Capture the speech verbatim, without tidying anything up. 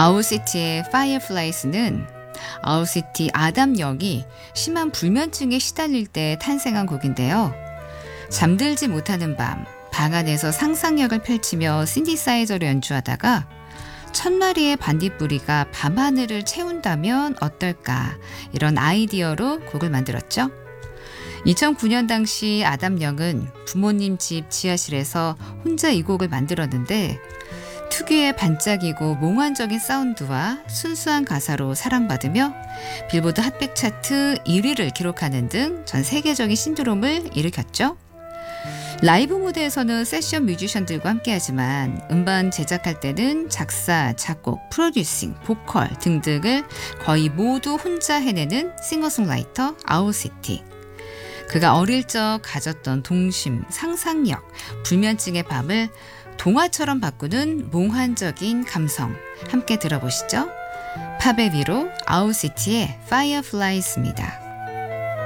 아울시티의 Fireflies는 아울시티 아담 역이 심한 불면증에 시달릴 때 탄생한 곡인데요. 잠들지 못하는 밤, 방 안에서 상상력을 펼치며 신디사이저를 연주하다가 천 마리의 반딧불이가 밤하늘을 채운다면 어떨까, 이런 아이디어로 곡을 만들었죠. 이천구 년 당시 아담 영은 부모님 집 지하실에서 혼자 이 곡을 만들었는데 특유의 반짝이고 몽환적인 사운드와 순수한 가사로 사랑받으며 빌보드 핫백 차트 일 위를 기록하는 등 전 세계적인 신드롬을 일으켰죠. 라이브 무대에서는 세션 뮤지션들과 함께하지만 음반 제작할 때는 작사, 작곡, 프로듀싱, 보컬 등등을 거의 모두 혼자 해내는 싱어송라이터 아울시티. 그가 어릴 적 가졌던 동심, 상상력, 불면증의 밤을 동화처럼 바꾸는 몽환적인 감성, 함께 들어보시죠. 팝의 위로 아울시티의 Fireflies입니다.